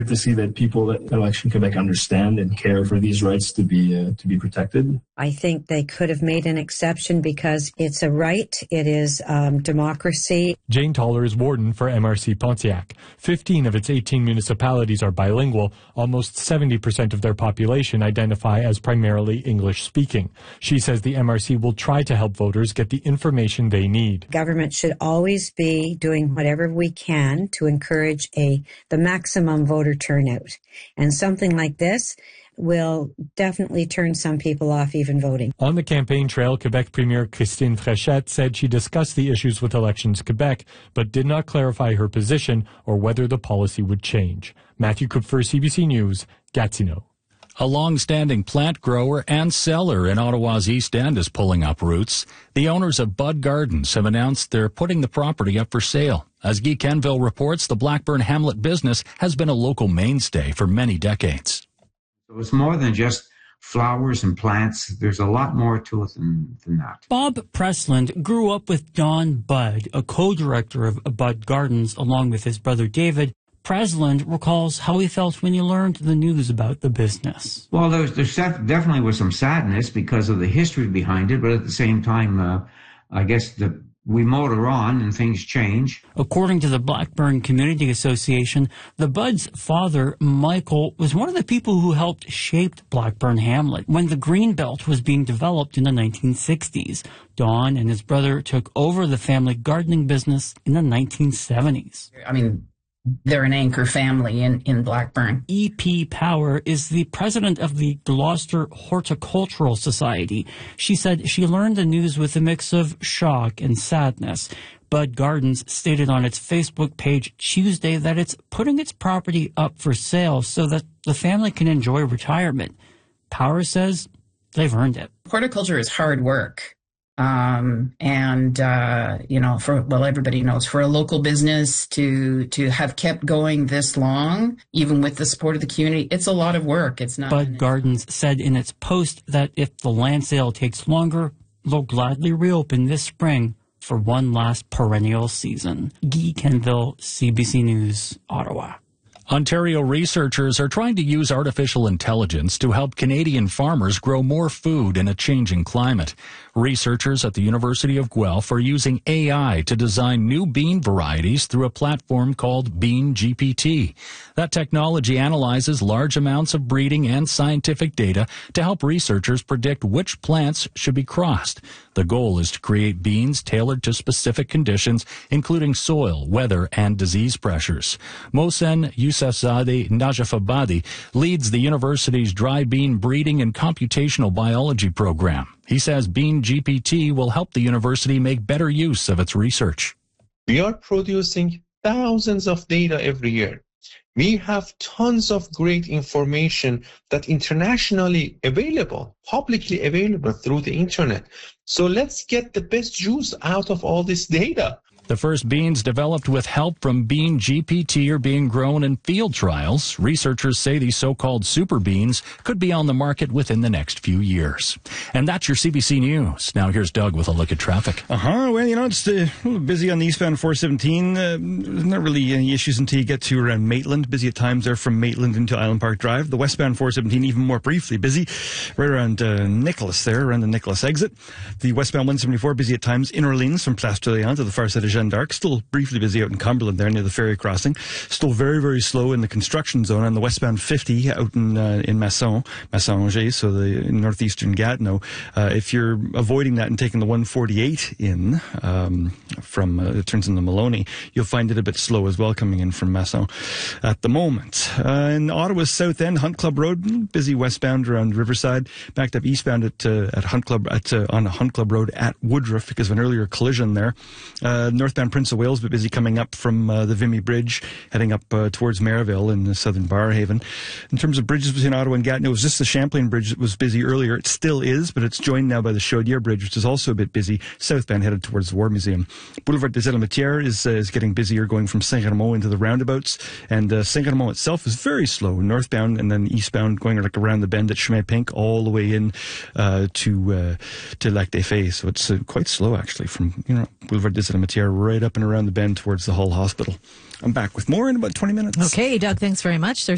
to see that people at Election Quebec understand and care for these rights to be protected. I think they could have made an exception because it's a right. It is democracy. Jane Toller is warden for MRC Pontiac. 15 of its 18 municipalities are bilingual. Almost 70% of their population identify as primarily English-speaking. She says the MRC will try to help voters get the information they need. Government should always be doing whatever we can to encourage the maximum voter turnout. And something like this will definitely turn some people off even voting. On the campaign trail, Quebec Premier Christine Fréchette said she discussed the issues with Elections Quebec, but did not clarify her position or whether the policy would change. Matthew Kupfer, CBC News, Gatineau. A long-standing plant grower and seller in Ottawa's East End is pulling up roots. The owners of Bud Gardens have announced they're putting the property up for sale. As Guy Kenville reports, the Blackburn Hamlet business has been a local mainstay for many decades. It was more than just flowers and plants. There's a lot more to it than that. Bob Pressland grew up with Don Budd, a co-director of Bud Gardens, along with his brother David. Pressland recalls how he felt when he learned the news about the business. Well, there definitely was some sadness because of the history behind it, but at the same time, I guess we motor on and things change. According to the Blackburn Community Association, the Bud's father, Michael, was one of the people who helped shape Blackburn Hamlet when the Greenbelt was being developed in the 1960s. Don and his brother took over the family gardening business in the 1970s. I mean, they're an anchor family in Blackburn. E.P. Power is the president of the Gloucester Horticultural Society. She said she learned the news with a mix of shock and sadness. Bud Gardens stated on its Facebook page Tuesday that it's putting its property up for sale so that the family can enjoy retirement. Power says they've earned it. Horticulture is hard work. Everybody knows, for a local business to have kept going this long, even with the support of the community, it's a lot of work. It's not. Bud Gardens said in its post that if the land sale takes longer, they'll gladly reopen this spring for one last perennial season. Guy Kenville, CBC News, Ottawa. Ontario researchers are trying to use artificial intelligence to help Canadian farmers grow more food in a changing climate. Researchers at the University of Guelph are using AI to design new bean varieties through a platform called Bean GPT. That technology analyzes large amounts of breeding and scientific data to help researchers predict which plants should be crossed. The goal is to create beans tailored to specific conditions, including soil, weather, and disease pressures. Mohsen Yousafzadeh Najafabadi leads the university's dry bean breeding and computational biology program. He says Bean GPT will help the university make better use of its research. We are producing thousands of data every year. We have tons of great information that internationally available, publicly available through the internet. So let's get the best juice out of all this data. The first beans developed with help from Bean GPT are being grown in field trials. Researchers say these so-called super beans could be on the market within the next few years. And that's your CBC News. Now here's Doug with a look at traffic. Well, it's a little busy on the eastbound 417. Not really any issues until you get to around Maitland. Busy at times there from Maitland into Island Park Drive. The westbound 417 even more briefly busy right around Nicholas there, around the Nicholas exit. The westbound 174 busy at times in Orleans from Place d'Orléans to the far side of Jeanne d'Arc. Still briefly busy out in Cumberland there near the ferry crossing. Still very, very slow in the construction zone on the westbound 50 out in Masson-Angers, so the northeastern Gatineau. If you're avoiding that and taking the 148 in from it turns into Maloney, you'll find it a bit slow as well coming in from Masson at the moment. In Ottawa's south end, Hunt Club Road, busy westbound around Riverside, backed up eastbound at Hunt Club on Hunt Club Road at Woodruff because of an earlier collision there. Northbound Prince of Wales, but busy coming up from the Vimy Bridge, heading up towards Maryville in the southern Barrhaven. In terms of bridges between Ottawa and Gatineau, it was just the Champlain Bridge that was busy earlier. It still is, but it's joined now by the Chaudière Bridge, which is also a bit busy, southbound headed towards the War Museum. Boulevard des Elementières is getting busier going from Saint-Germain into the roundabouts, and Saint-Germain itself is very slow, northbound and then eastbound going like around the bend at Chemin Pink all the way in to Lac des Fées. So it's quite slow actually from Boulevard des Elementières right up and around the bend towards the Hull Hospital. I'm back with more in about 20 minutes. Okay, Doug, thanks very much. There's